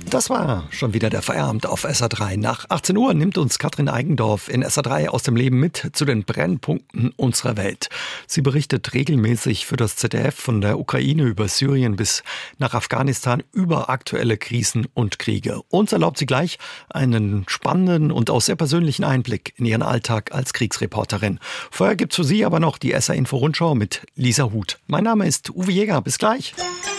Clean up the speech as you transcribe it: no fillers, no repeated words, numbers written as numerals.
Das war schon wieder der Feierabend auf SA3. Nach 18 Uhr nimmt uns Katrin Eigendorf in SA3 aus dem Leben mit zu den Brennpunkten unserer Welt. Sie berichtet regelmäßig für das ZDF von der Ukraine über Syrien bis nach Afghanistan über aktuelle Krisen und Kriege. Uns erlaubt sie gleich einen spannenden und auch sehr persönlichen Einblick in ihren Alltag als Kriegsreporterin. Vorher gibt's für Sie aber noch die SA-Info-Rundschau mit Lisa Huth. Mein Name ist Uwe Jäger. Bis gleich.